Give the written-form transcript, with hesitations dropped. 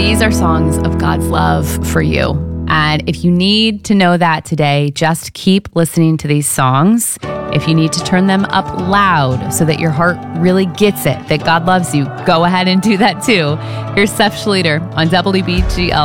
These are songs of God's love for you. And if you need to know that today, just keep listening to these songs. If you need to turn them up loud so that your heart really gets it, that God loves you, go ahead and do that too. Here's Seth Schlueter on WBGL.